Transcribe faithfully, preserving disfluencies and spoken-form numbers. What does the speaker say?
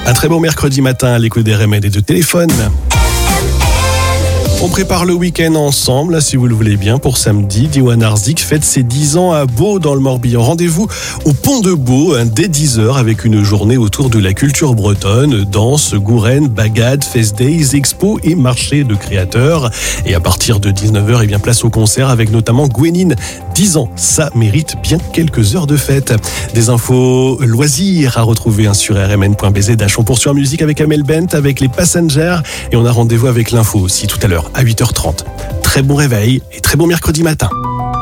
Un très bon mercredi matin à l'écoute des remèdes et de téléphone. On prépare le week-end ensemble, si vous le voulez bien, pour samedi. Diwan Arzik fête ses dix ans à Beau dans le Morbihan. Rendez-vous au Pont de Beau dès dix heures avec une journée autour de la culture bretonne, danse, gourène, bagade, fest days, expo et marché de créateurs. Et à partir de dix-neuf heures, eh bien, place au concert avec notamment Gwenin. dix ans, ça mérite bien quelques heures de fête. Des infos loisirs à retrouver hein, sur r m n point b z. On poursuit en musique avec Amel Bent, avec les Passengers. Et on a rendez-vous avec l'info aussi tout à l'heure à huit heures trente. Très bon réveil et très bon mercredi matin.